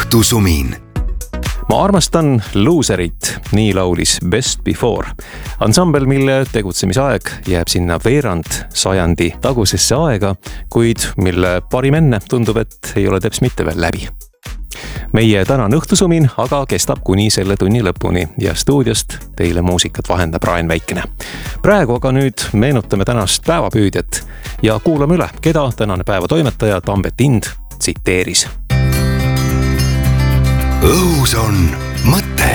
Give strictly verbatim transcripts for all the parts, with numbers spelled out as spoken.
õhtusumin. Ma armastan Loserit, nii laulis Best Before. Ansambel, mille tegutsemisaeg jääb sinna veerand sajandi tagusesse aega, kuid mille parim enne tundub, et ei ole teps mitte veel läbi. Meie tänane õhtusumin aga kestab kuni selle tunni lõpuni ja stuudiost teile muusikat vahendab Raen Väikene. Praegu aga nüüd meenutame tänast päevapüüdjat ja kuulame üle, keda tänane päevatoimetaja Tambet Ind tsiteeris. Õhus on mõte.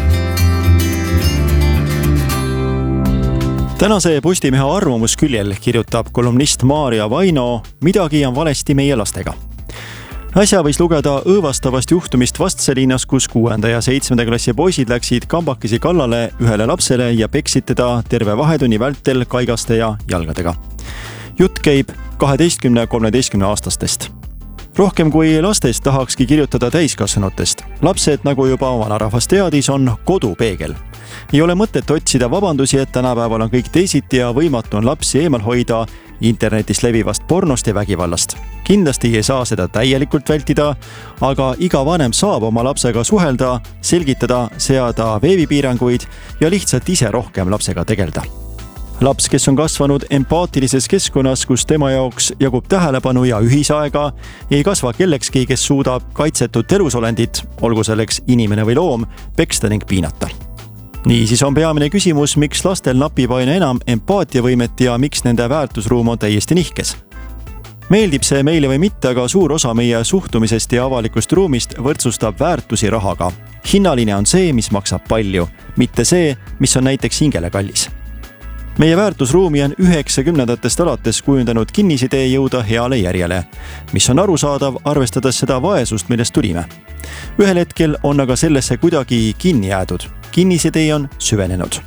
Tänase Postimehe arvamusküljel kirjutab kolumnist Maarja Vaino, midagi on valesti meie lastega. Äsja võis lugeda õõvastavast juhtumist Vastselinnas, kus kuuenda ja seitsmenda klassi poisid läksid kambakesi kallale ühele lapsele ja peksid teda terve vahetunni vältel kaigaste ja jalgadega. Jutt käib kaheteistkümne kolmeteistkümne aastastest. Rohkem kui lastest tahakski kirjutada täiskasvanutest. Lapsed, nagu juba vanarahvas teadis, on kodupeegel. Ei ole mõtet otsida vabandusi, et tänapäeval on kõik teisiti ja võimatu on lapsi eemal hoida internetis levivast pornost ja vägivallast. Kindlasti ei saa seda täielikult vältida, aga iga vanem saab oma lapsega suhelda, selgitada, seada veebipiiranguid ja lihtsalt ise rohkem lapsega tegelda. Laps, kes on kasvanud empaatilises keskkonnas, kus tema jaoks jagub tähelepanu ja ühisaega, ei kasva kellekski, kes suudab kaitsetud elusolendit, olgu selleks inimene või loom, peksta ning piinata. Niisiis on peamine küsimus, miks lastel napib aina enam empaatiavõimet ja miks nende väärtusruum on täiesti nihkes. Meeldib see meile või mitte, aga suur osa meie suhtumisest ja avalikust ruumist võrdsustab väärtusi rahaga. Hinnaline on see, mis maksab palju, mitte see, mis on näiteks hingele kallis. Meie väärtusruumi on üheksakümnendatest alates kujundanud kinnisidee jõuda heale järjele, mis on arusaadav, arvestades seda vaesust, millest tulime. Ühel hetkel on aga sellesse kuidagi kinni jäädud. Kinnisidee on süvenenud.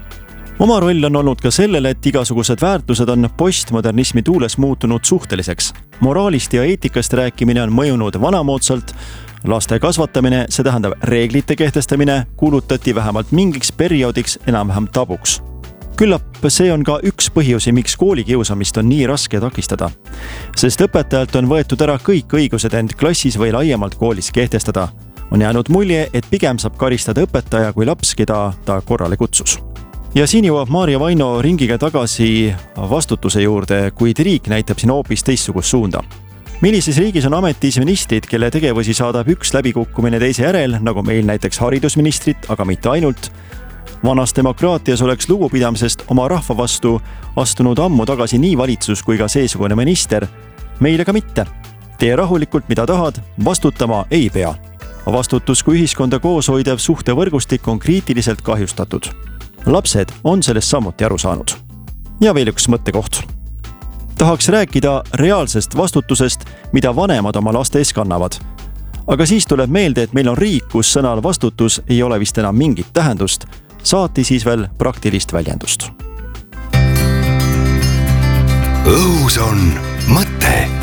Oma roll on olnud ka sellele, et igasugused väärtused on postmodernismi tuules muutunud suhteliseks. Moraalist ja eetikast rääkimine on mõjunud vanamoodsalt. Laste kasvatamine, see tähendab reeglite kehtestamine, kuulutati vähemalt mingiks perioodiks enam-vähem tabuks. Küllap see on ka üks põhjusi, miks koolikiusamist on nii raske takistada. Sest õpetajalt on võetud ära kõik õigused end klassis või laiemalt koolis kehtestada. On jäänud mulje, et pigem saab karistada õpetaja kui laps, keda ta korrale kutsus. Ja siin jõuab Maarja Vaino ringiga tagasi vastutuse juurde, kuid riik näitab siin hoopis teistsugust suunda. Millises riigis on ametis ministrid, kelle tegevusi saadab üks läbikukkumine teise järel, nagu meil näiteks haridusministrit, aga mitte ainult. Vanas demokraatias oleks lugupidamisest oma rahva vastu astunud ammu tagasi nii valitsus kui ka seesugune minister. Meile ka mitte. Tee rahulikult, mida tahad, vastutama ei pea. Vastutus kui ühiskonda koos hoidev suhtevõrgustik on kriitiliselt kahjustatud. Lapsed on sellest samuti aru saanud. Ja veel üks mõttekoht. Tahaks rääkida reaalsest vastutusest, mida vanemad oma laste ees kannavad. Aga siis tuleb meelde, et meil on riik, kus sõnal vastutus ei ole vist enam mingit tähendust, saati siis veel praktilist väljendust. Õhus on mõte.